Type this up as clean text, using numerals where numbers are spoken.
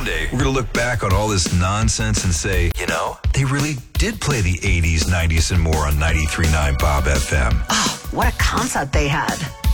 One day, we're going to look back on all this nonsense and say, you know, they really did play the 80s, 90s, and more on 93.9 Bob FM. Oh, what a concert they had.